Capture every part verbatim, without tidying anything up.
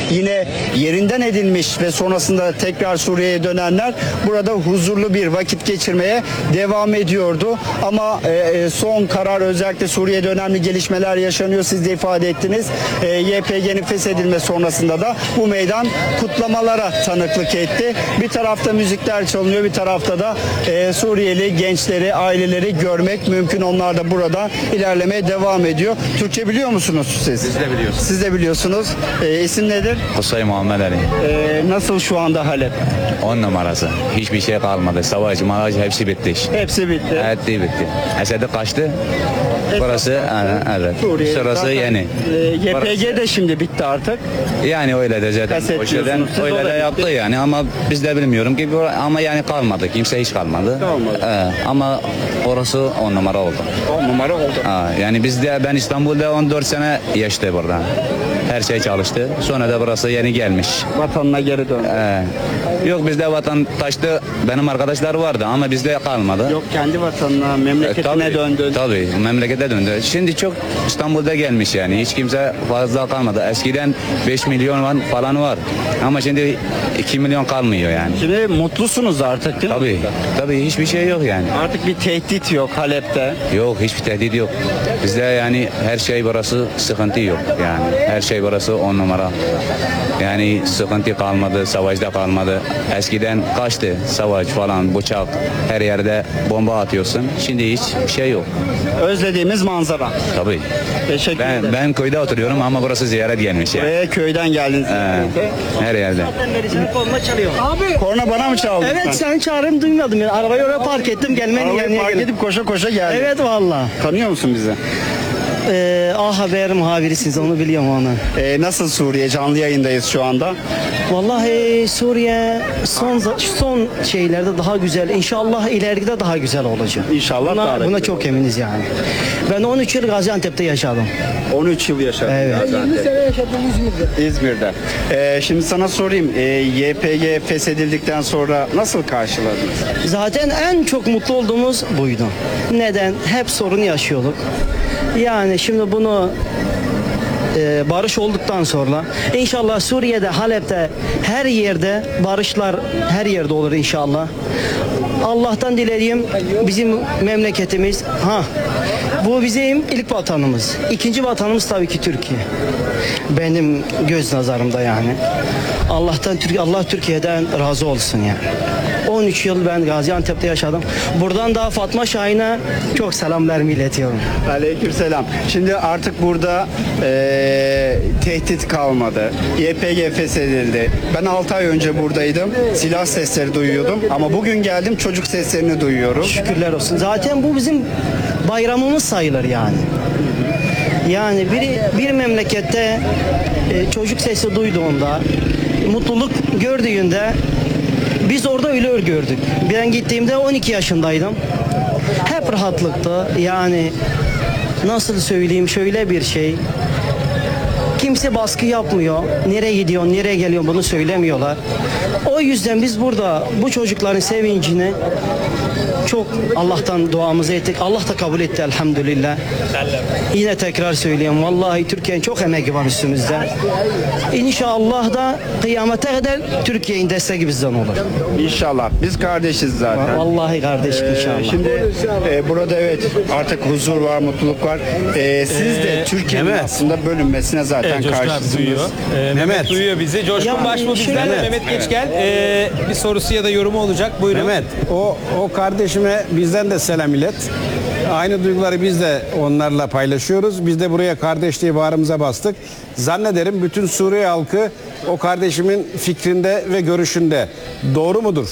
yine yerinden edilmiş ve sonrasında tekrar Suriye'ye dönenler burada huzurlu bir vakit geçirmeye devam ediyordu. Ama e, son karar, özellikle Suriye'de önemli gelişmeler yaşanıyor. Siz de ifade ettiniz. E, Y P G'nin feshedilme sonrasında da bu meydan kutlamalara tanıklık etti. Bir tarafta müzikler çalınıyor, bir tarafta da e, Suriyeli gençleri, aileleri görmek mümkün. Onlar da burada ilerlemeye devam ediyor. Türkçe biliyor musunuz siz? Siz de biliyorsunuz. Siz de biliyorsunuz. E, isim nedir? Kusay Muhammed Ali. E, nasıl şu anda Halep? On numarası. Hiçbir şey kalmadı. Savaş, malaj hepsi bitti. Hepsi bitti. Evet, bitti. Esed'i kaçtı. Burası e, evet. Suriye. Şurası Zaten, yeni. E, Y P G de şimdi bitti artık. Yani öyle de zaten. Kaset O şeyden diyorsunuz, siz o da öyle de bitti. yaptı yani, ama biz de bilmiyorum ki, ama yani kalmadı. Kimse hiç kalmadı. Kalmadı. E, ama orası on numara oldu. On numara oldu. Ha, yani biz de, ben İstanbul'da on dört sene yaşadı burada. Her şey çalıştı. Sonra da burası yeni gelmiş. Vatanına geri döndü. Ee, yok, bizde vatandaşta benim arkadaşlar vardı ama bizde kalmadı. Yok, kendi vatanına, memleketine E, tabii, döndü. Tabii, memlekete döndü. Şimdi çok İstanbul'da gelmiş yani. Hiç kimse fazla kalmadı. Eskiden beş milyon var, falan var. Ama şimdi iki milyon kalmıyor yani. Şimdi mutlusunuz artık değil mi? Tabii, tabii hiçbir şey yok yani. Artık bir tehdit yok Halep'te. Yok, hiçbir tehdit yok. Bizde yani her şey burası, sıkıntı yok yani. Her şey burası on numara. Yani sıkıntı kalmadı, savaşta kalmadı. Eskiden kaçtı savaş falan, bıçak, her yerde bomba atıyorsun. Şimdi hiç bir şey yok. Özlediğimiz manzara. Tabii. Teşekkür Ben, ederim. ben köyde oturuyorum ama burası ziyaret gelmiş yani. Buraya köyden geldiniz. Ee, her yerde. Korna çalıyor. Abi. Korna bana mı çaldı? Evet, sen çağırın duymadım yani. Arabayı oraya park ettim, gelmen Arabayı yani. park edip koşa koşa geldim. Evet valla. Tanıyor musun bizi? Ee, A Haber muhabirisiniz, onu biliyorum onu. Ee, nasıl Suriye? Canlı yayındayız şu anda. Vallahi Suriye son son şeylerde daha güzel. İnşallah ileride daha güzel olacak. İnşallah buna, daha da buna güzel çok eminiz yani. Ben on üç yıl Gaziantep'te yaşadım. on üç yıl yaşadım. Evet. Gaziantep'te. sene yaşadım İzmir'de. İzmir'de. Ee, şimdi sana sorayım. Ee, Y P G feshedildikten sonra nasıl karşıladınız? Zaten en çok mutlu olduğumuz buydu. Neden? Hep sorun yaşıyorduk. Yani şimdi bunu e, barış olduktan sonra inşallah Suriye'de, Halep'te, her yerde barışlar her yerde olur inşallah. Allah'tan dilediğim bizim memleketimiz, ha bu bizim ilk vatanımız. İkinci vatanımız tabii ki Türkiye. Benim göz nazarımda yani. Allah'tan Türkiye, Allah Türkiye'den razı olsun yani. on üç yıl ben Gaziantep'te yaşadım. Buradan da Fatma Şahin'e çok selamlarımı iletiyorum. Aleykümselam. Şimdi artık burada e, tehdit kalmadı. Y P G feshedildi. Ben altı ay önce buradaydım. Silah sesleri duyuyordum. Ama bugün geldim, çocuk seslerini duyuyorum. Şükürler olsun. Zaten bu bizim bayramımız sayılır yani. Yani bir, bir memlekette e, çocuk sesi duyduğunda, mutluluk gördüğünde biz orada öyle gördük. Ben gittiğimde on iki yaşındaydım. Hep rahatlıktı. Yani nasıl söyleyeyim, şöyle bir şey. Kimse baskı yapmıyor. Nereye gidiyor, nereye geliyor bunu söylemiyorlar. O yüzden biz burada bu çocukların sevincini çok Allah'tan duamızı ettik. Allah da kabul etti elhamdülillah. Yine tekrar söyleyeyim. Vallahi Türkiye'nin çok emeği var üstümüzde. İnşallah da kıyamete kadar Türkiye'nin desteği bizden olur. İnşallah. Biz kardeşiz zaten. Vallahi kardeş Ee, inşallah. Şimdi e, burada evet artık huzur var, mutluluk var. Ee, siz de Ee, Türkiye'nin Mehmet. aslında bölünmesine zaten Evet, Coşkun abi karşısınız. duyuyor. Ee, Mehmet. Mehmet duyuyor bizi. Coşkun Ya, Başbuğ bizden de Mehmet. Mehmet Geçgel. Ee, bir sorusu ya da yorumu olacak. Buyurun. Mehmet, o o kardeşime bizden de selam ilet. Aynı duyguları biz de onlarla paylaşıyoruz. Biz de buraya kardeşliği bağrımıza bastık. Zannederim bütün Suriye halkı o kardeşimin fikrinde ve görüşünde. Doğru mudur?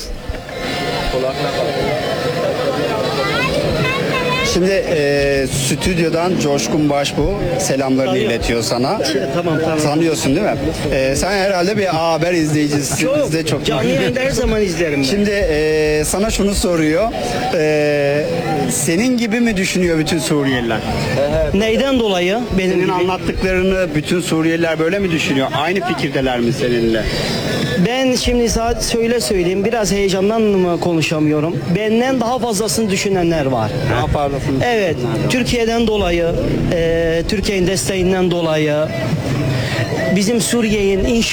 Şimdi e, stüdyodan Coşkun Başbuğ selamlarını Tanıyorum. iletiyor sana. Tamam tamam. Sanıyorsun değil mi? E, sen herhalde bir A Haber izleyicisisin. Çok, Biz de çok canlı yayında her zaman izlerim ben. Şimdi e, sana şunu soruyor. E, senin gibi mi düşünüyor bütün Suriyeliler? Neyden dolayı? Benim Senin gibi. anlattıklarını bütün Suriyeliler böyle mi düşünüyor? Aynı fikirdeler mi seninle? Ben şimdi saat söyle söyleyeyim, biraz heyecandan mı konuşamıyorum. Benden daha fazlasını düşünenler var. Daha fazlasını. Evet, Türkiye'den dolayı, e, Türkiye'nin desteğinden dolayı bizim Suriye'nin